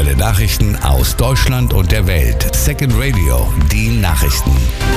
Aktuelle Nachrichten aus Deutschland und der Welt. Second Radio, die Nachrichten.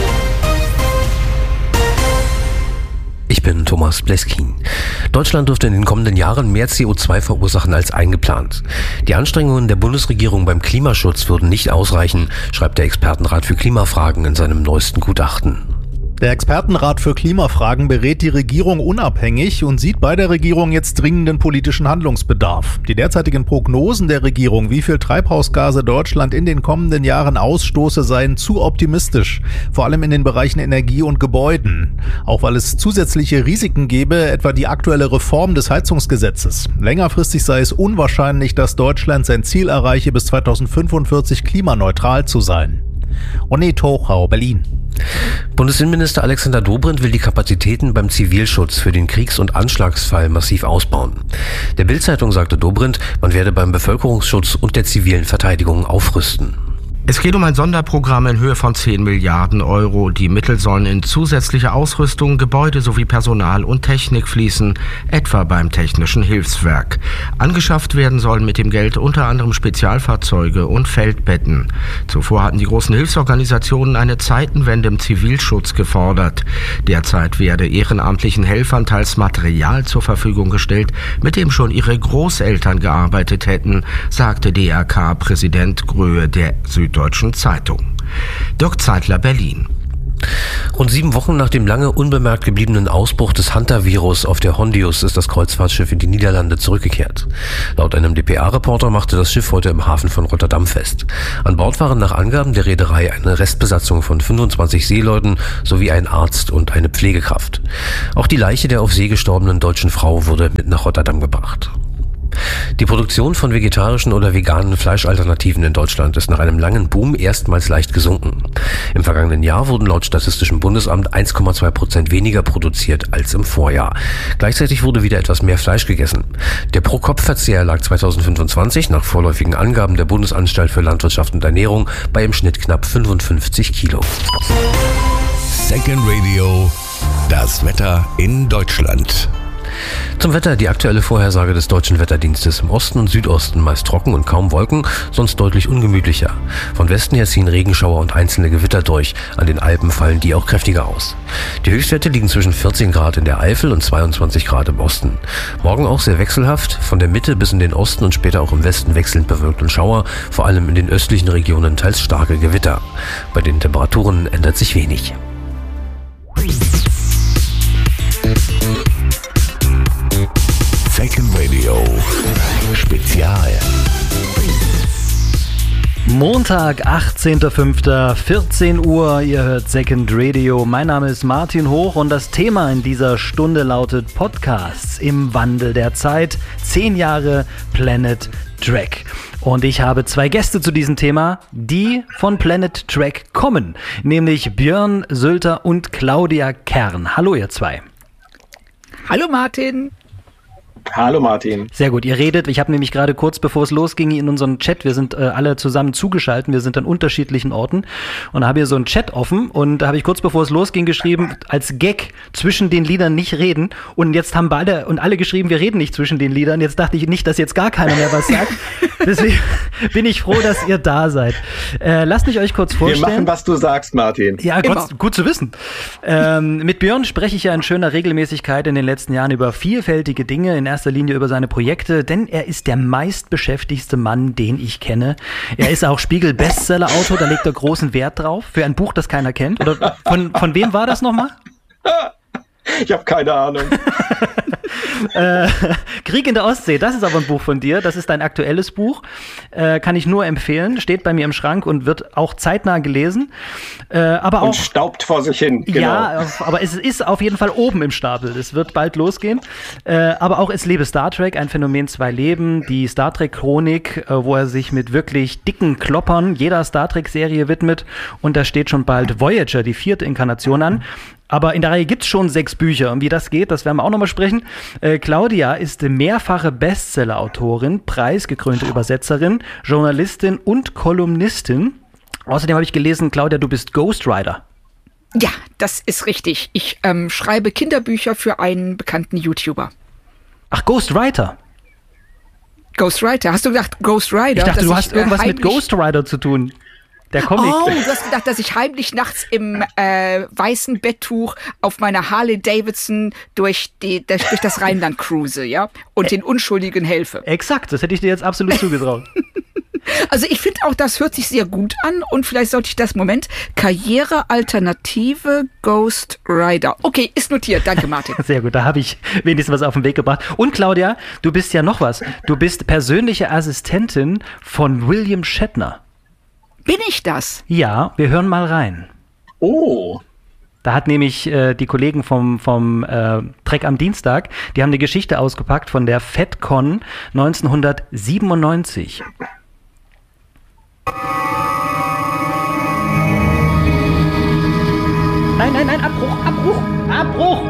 Ich bin Thomas Bleskin. Deutschland dürfte in den kommenden Jahren mehr CO2 verursachen als eingeplant. Die Anstrengungen der Bundesregierung beim Klimaschutz würden nicht ausreichen, schreibt der Expertenrat für Klimafragen in seinem neuesten Gutachten. Der Expertenrat für Klimafragen berät die Regierung unabhängig und sieht bei der Regierung jetzt dringenden politischen Handlungsbedarf. Die derzeitigen Prognosen der Regierung, wie viel Treibhausgase Deutschland in den kommenden Jahren ausstoße, seien zu optimistisch, vor allem in den Bereichen Energie und Gebäuden. Auch weil es zusätzliche Risiken gäbe, etwa die aktuelle Reform des Heizungsgesetzes. Längerfristig sei es unwahrscheinlich, dass Deutschland sein Ziel erreiche, bis 2045 klimaneutral zu sein. René Tochau, Berlin. Bundesinnenminister Alexander Dobrindt will die Kapazitäten beim Zivilschutz für den Kriegs- und Anschlagsfall massiv ausbauen. Der Bild-Zeitung sagte Dobrindt, man werde beim Bevölkerungsschutz und der zivilen Verteidigung aufrüsten. Es geht um ein Sonderprogramm in Höhe von 10 Milliarden Euro. Die Mittel sollen in zusätzliche Ausrüstung, Gebäude sowie Personal und Technik fließen, etwa beim Technischen Hilfswerk. Angeschafft werden sollen mit dem Geld unter anderem Spezialfahrzeuge und Feldbetten. Zuvor hatten die großen Hilfsorganisationen eine Zeitenwende im Zivilschutz gefordert. Derzeit werde ehrenamtlichen Helfern teils Material zur Verfügung gestellt, mit dem schon ihre Großeltern gearbeitet hätten, sagte DRK-Präsident Gröhe der Süddeutschen Zeitung. Dirk Zeitler, Berlin. Rund 7 Wochen nach dem lange unbemerkt gebliebenen Ausbruch des Hunter-Virus auf der Hondius ist das Kreuzfahrtschiff in die Niederlande zurückgekehrt. Laut einem dpa-Reporter machte das Schiff heute im Hafen von Rotterdam fest. An Bord waren nach Angaben der Reederei eine Restbesatzung von 25 Seeleuten sowie ein Arzt und eine Pflegekraft. Auch die Leiche der auf See gestorbenen deutschen Frau wurde mit nach Rotterdam gebracht. Die Produktion von vegetarischen oder veganen Fleischalternativen in Deutschland ist nach einem langen Boom erstmals leicht gesunken. Im vergangenen Jahr wurden laut Statistischem Bundesamt 1,2% weniger produziert als im Vorjahr. Gleichzeitig wurde wieder etwas mehr Fleisch gegessen. Der Pro-Kopf-Verzehr lag 2025 nach vorläufigen Angaben der Bundesanstalt für Landwirtschaft und Ernährung bei im Schnitt knapp 55 Kilo. Second Radio, das Wetter in Deutschland. Zum Wetter die aktuelle Vorhersage des Deutschen Wetterdienstes. Im Osten und Südosten meist trocken und kaum Wolken, sonst deutlich ungemütlicher. Von Westen her ziehen Regenschauer und einzelne Gewitter durch. An den Alpen fallen die auch kräftiger aus. Die Höchstwerte liegen zwischen 14 Grad in der Eifel und 22 Grad im Osten. Morgen auch sehr wechselhaft, von der Mitte bis in den Osten und später auch im Westen wechselnd bewölkt und Schauer, vor allem in den östlichen Regionen teils starke Gewitter. Bei den Temperaturen ändert sich wenig. Second Radio Spezial. Montag, 18.05., 14 Uhr, ihr hört Second Radio. Mein Name ist Martin Hoch und das Thema in dieser Stunde lautet Podcasts im Wandel der Zeit, 10 Jahre Planet Trek. Und ich habe 2 Gäste zu diesem Thema, die von Planet Trek kommen, nämlich Björn Sülter und Claudia Kern. Hallo ihr 2. Hallo Martin. Hallo Martin. Sehr gut, ihr redet, ich habe nämlich gerade kurz bevor es losging in unseren Chat, wir sind alle zusammen zugeschaltet, wir sind an unterschiedlichen Orten und da habe hier so einen Chat offen und da habe ich kurz bevor es losging geschrieben, als Gag zwischen den Liedern nicht reden und jetzt haben beide und alle geschrieben, wir reden nicht zwischen den Liedern, jetzt dachte ich nicht, dass jetzt gar keiner mehr was sagt, deswegen bin ich froh, dass ihr da seid. Lasst mich euch kurz vorstellen. Wir machen, was du sagst, Martin. Ja, gut zu wissen. Mit Björn spreche ich ja in schöner Regelmäßigkeit in den letzten Jahren über vielfältige Dinge, in erster Linie über seine Projekte, denn er ist der meistbeschäftigste Mann, den ich kenne. Er ist auch Spiegel-Bestseller-Autor, da legt er großen Wert drauf, für ein Buch, das keiner kennt. Oder von wem war das nochmal? Ich habe keine Ahnung. Krieg in der Ostsee, das ist aber ein Buch von dir, das ist dein aktuelles Buch, kann ich nur empfehlen, steht bei mir im Schrank und wird auch zeitnah gelesen. Aber und auch, staubt vor sich hin, genau. Ja, aber es ist auf jeden Fall oben im Stapel, es wird bald losgehen. Aber auch Es lebe Star Trek, ein Phänomen, 2 Leben, die Star Trek-Chronik, wo er sich mit wirklich dicken Kloppern jeder Star Trek-Serie widmet und da steht schon bald Voyager, die 4. Inkarnation an. Aber in der Reihe gibt's schon 6 Bücher. Und wie das geht, das werden wir auch nochmal sprechen. Claudia ist mehrfache Bestseller-Autorin, preisgekrönte Übersetzerin, Journalistin und Kolumnistin. Außerdem habe ich gelesen, Claudia, du bist Ghostwriter. Ja, das ist richtig. Ich schreibe Kinderbücher für einen bekannten YouTuber. Ach, Ghostwriter? Ghost Rider. Hast du gedacht Ghost Rider? Ich dachte, du hast irgendwas mit Ghost Rider zu tun. Der Comic. Oh, du hast gedacht, dass ich heimlich nachts im weißen Betttuch auf meiner Harley Davidson durch das Rheinland cruise, ja? Und den Unschuldigen helfe. Exakt, das hätte ich dir jetzt absolut zugetraut. Also ich finde auch, das hört sich sehr gut an und vielleicht sollte ich das Karrierealternative Ghost Rider. Okay, ist notiert. Danke, Martin. Sehr gut, da habe ich wenigstens was auf den Weg gebracht. Und Claudia, du bist ja noch was. Du bist persönliche Assistentin von William Shatner. Bin ich das? Ja, wir hören mal rein. Oh. Da hat nämlich die Kollegen vom Trek am Dienstag, die haben eine Geschichte ausgepackt von der FedCon 1997. Nein, Abbruch!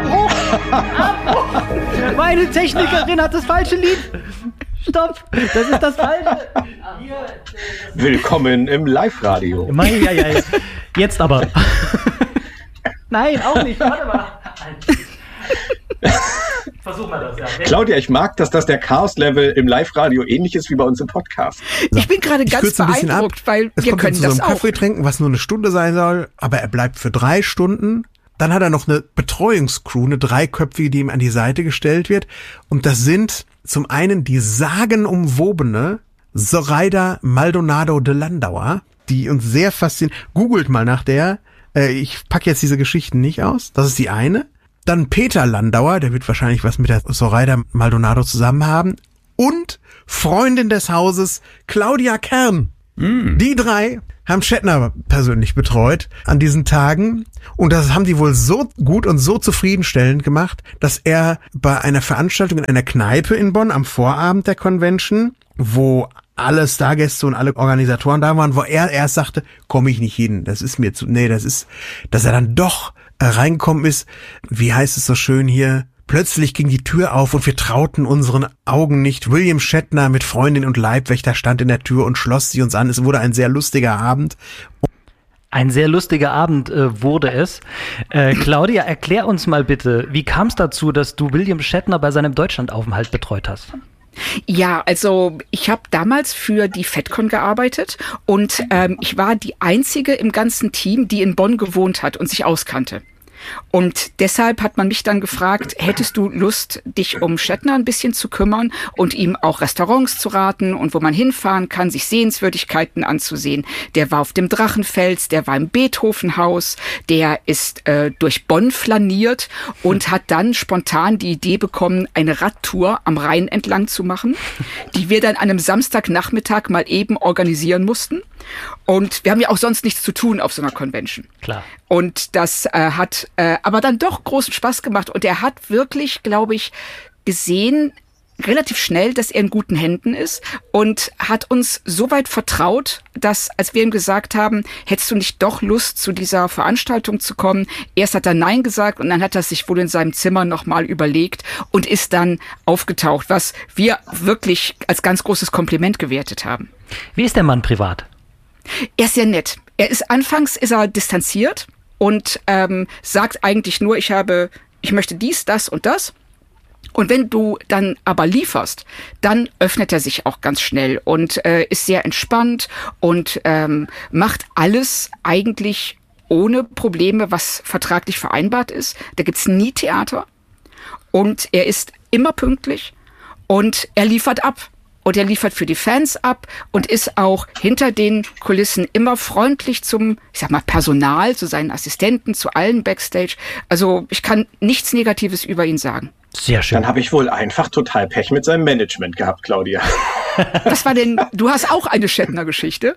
Meine Technikerin hat das falsche Lied. Stopp, das ist das Falsche. Willkommen im Live-Radio. Ja. Jetzt aber. Nein, auch nicht. Warte mal. Versuch mal das, ja. Claudia, ich mag, dass das der Chaos-Level im Live-Radio ähnlich ist wie bei uns im Podcast. Ich bin gerade ganz beeindruckt, weil wir können zu so das einem auch. Kaffee trinken, was nur eine Stunde sein soll, aber er bleibt für 3 Stunden. Dann hat er noch eine Betreuungscrew, eine 3-köpfige, die ihm an die Seite gestellt wird. Und das sind zum einen die sagenumwobene Zoraida Maldonado de Landauer, die uns sehr fasziniert. Googelt mal nach der. Ich packe jetzt diese Geschichten nicht aus. Das ist die eine. Dann Peter Landauer, der wird wahrscheinlich was mit der Zoraida Maldonado zusammen haben. Und Freundin des Hauses Claudia Kern. Die 3 haben Shatner persönlich betreut an diesen Tagen. Und das haben die wohl so gut und so zufriedenstellend gemacht, dass er bei einer Veranstaltung in einer Kneipe in Bonn am Vorabend der Convention, wo alle Stargäste und alle Organisatoren da waren, wo er erst sagte, komme ich nicht hin, das ist mir zu, dass er dann doch reingekommen ist, wie heißt es so schön hier, plötzlich ging die Tür auf und wir trauten unseren Augen nicht. William Shatner mit Freundin und Leibwächter stand in der Tür und schloss sie uns an. Es wurde ein sehr lustiger Abend. Ein sehr lustiger Abend wurde es. Claudia, erklär uns mal bitte, wie kam es dazu, dass du William Shatner bei seinem Deutschlandaufenthalt betreut hast? Ja, also ich habe damals für die FedCon gearbeitet und ich war die einzige im ganzen Team, die in Bonn gewohnt hat und sich auskannte. Und deshalb hat man mich dann gefragt, hättest du Lust, dich um Shatner ein bisschen zu kümmern und ihm auch Restaurants zu raten und wo man hinfahren kann, sich Sehenswürdigkeiten anzusehen. Der war auf dem Drachenfels, der war im Beethovenhaus, der ist durch Bonn flaniert und hat dann spontan die Idee bekommen, eine Radtour am Rhein entlang zu machen, die wir dann an einem Samstagnachmittag mal eben organisieren mussten. Und wir haben ja auch sonst nichts zu tun auf so einer Convention. Klar. Und das hat aber dann doch großen Spaß gemacht. Und er hat wirklich, glaube ich, gesehen, relativ schnell, dass er in guten Händen ist und hat uns so weit vertraut, dass, als wir ihm gesagt haben, hättest du nicht doch Lust, zu dieser Veranstaltung zu kommen? Erst hat er Nein gesagt und dann hat er sich wohl in seinem Zimmer nochmal überlegt und ist dann aufgetaucht, was wir wirklich als ganz großes Kompliment gewertet haben. Wie ist der Mann privat? Er ist sehr nett. Anfangs ist er distanziert und sagt eigentlich nur, ich möchte dies, das und das. Und wenn du dann aber lieferst, dann öffnet er sich auch ganz schnell und ist sehr entspannt und macht alles eigentlich ohne Probleme, was vertraglich vereinbart ist. Da gibt's nie Theater und er ist immer pünktlich und er liefert ab. Und er liefert für die Fans ab und ist auch hinter den Kulissen immer freundlich zum, Personal, zu seinen Assistenten, zu allen Backstage. Also ich kann nichts Negatives über ihn sagen. Sehr schön. Dann habe ich wohl einfach total Pech mit seinem Management gehabt, Claudia. Was war denn, du hast auch eine Shatner-Geschichte?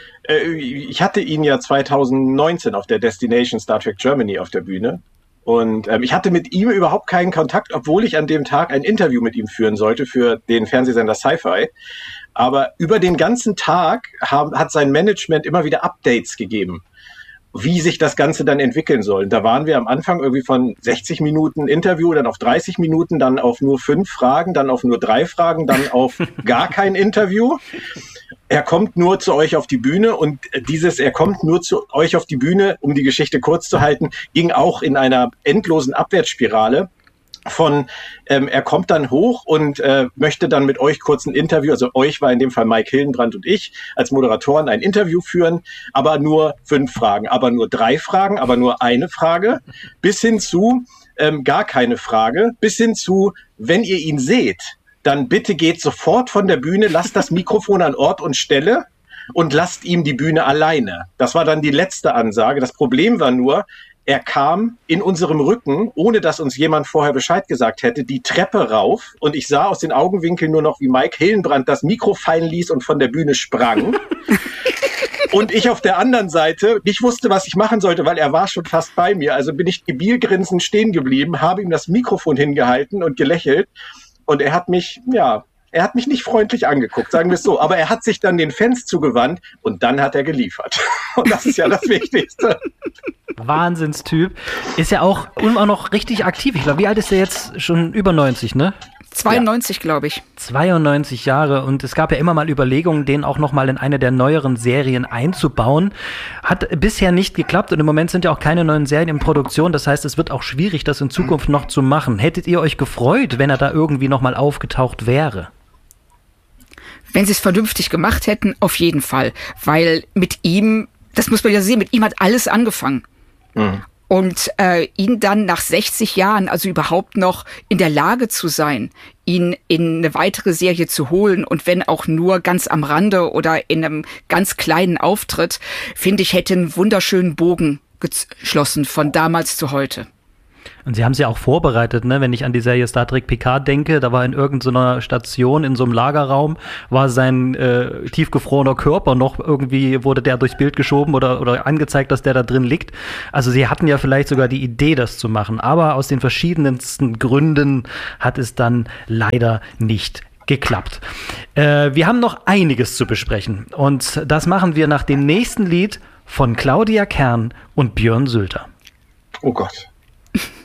Ich hatte ihn ja 2019 auf der Destination Star Trek Germany auf der Bühne. Und ich hatte mit ihm überhaupt keinen Kontakt, obwohl ich an dem Tag ein Interview mit ihm führen sollte für den Fernsehsender Sci-Fi. Aber über den ganzen Tag hat sein Management immer wieder Updates gegeben, wie sich das Ganze dann entwickeln soll. Und da waren wir am Anfang irgendwie von 60 Minuten Interview, dann auf 30 Minuten, dann auf nur 5 Fragen, dann auf nur 3 Fragen, dann auf gar kein Interview. Er kommt nur zu euch auf die Bühne und er kommt nur zu euch auf die Bühne, um die Geschichte kurz zu halten, ging auch in einer endlosen Abwärtsspirale. er kommt dann hoch und möchte dann mit euch kurz ein Interview, also euch war in dem Fall Mike Hildenbrand und ich als Moderatoren ein Interview führen, aber nur 5 Fragen, aber nur 3 Fragen, aber nur eine Frage, bis hin zu gar keine Frage, bis hin zu, wenn ihr ihn seht, dann bitte geht sofort von der Bühne, lasst das Mikrofon an Ort und Stelle und lasst ihm die Bühne alleine. Das war dann die letzte Ansage. Das Problem war nur, er kam in unserem Rücken, ohne dass uns jemand vorher Bescheid gesagt hätte, die Treppe rauf und ich sah aus den Augenwinkeln nur noch, wie Mike Hillenbrand das Mikro fallen ließ und von der Bühne sprang. Und ich auf der anderen Seite nicht wusste, was ich machen sollte, weil er war schon fast bei mir. Also bin ich gebielgrinsend stehen geblieben, habe ihm das Mikrofon hingehalten und gelächelt und er hat mich nicht freundlich angeguckt, sagen wir es so. Aber er hat sich dann den Fans zugewandt und dann hat er geliefert. Und das ist ja das Wichtigste. Wahnsinnstyp. Ist ja auch immer noch richtig aktiv. Ich glaube, wie alt ist er jetzt? Schon über 90, ne? 92, glaube ich. 92 Jahre. Und es gab ja immer mal Überlegungen, den auch noch mal in eine der neueren Serien einzubauen. Hat bisher nicht geklappt und im Moment sind ja auch keine neuen Serien in Produktion. Das heißt, es wird auch schwierig, das in Zukunft noch zu machen. Hättet ihr euch gefreut, wenn er da irgendwie noch mal aufgetaucht wäre? Wenn sie es vernünftig gemacht hätten, auf jeden Fall. Weil mit ihm, das muss man ja sehen, mit ihm hat alles angefangen. Mhm. Und ihn dann nach 60 Jahren, also überhaupt noch in der Lage zu sein, ihn in eine weitere Serie zu holen und wenn auch nur ganz am Rande oder in einem ganz kleinen Auftritt, finde ich, hätte einen wunderschönen Bogen geschlossen von damals zu heute. Und sie haben es ja auch vorbereitet, ne? Wenn ich an die Serie Star Trek Picard denke, da war in irgendeiner Station, in so einem Lagerraum, war sein tiefgefrorener Körper noch irgendwie, wurde der durchs Bild geschoben oder angezeigt, dass der da drin liegt. Also sie hatten ja vielleicht sogar die Idee, das zu machen, aber aus den verschiedensten Gründen hat es dann leider nicht geklappt. Wir haben noch einiges zu besprechen und das machen wir nach dem nächsten Lied von Claudia Kern und Björn Sülter. Oh Gott.